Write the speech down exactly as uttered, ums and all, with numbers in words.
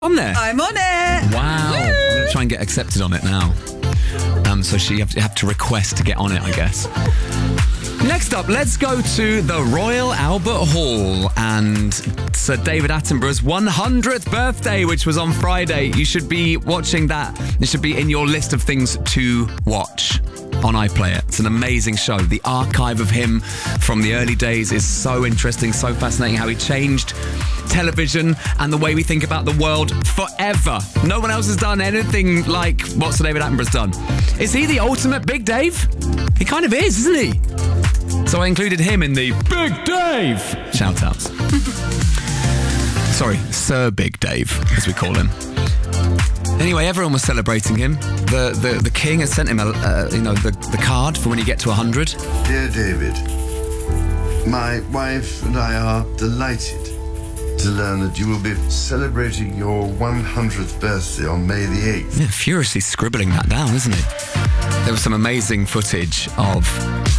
On there? I'm on it. Wow. Woo! I'm going to try and get accepted on it now. Um, so she have to, have to request to get on it, I guess. Next up, let's go to the Royal Albert Hall and Sir David Attenborough's one hundredth birthday, which was on Friday. You should be watching that. It should be in your list of things to watch on iPlayer. It's an amazing show. The archive of him from the early days is so interesting, so fascinating, how he changed television and the way we think about the world forever. No one else has done anything like what Sir David Attenborough's done. Is he the ultimate Big Dave? He kind of is, isn't he? So I included him in the Big Dave shout-outs. Sorry, Sir Big Dave, as we call him. Anyway, everyone was celebrating him. The the, the king has sent him a uh, you know the, the card for when you get to one hundred. Dear David, my wife and I are delighted to learn that you will be celebrating your one hundredth birthday on May the eighth. Yeah, furiously scribbling that down, isn't he? There was some amazing footage of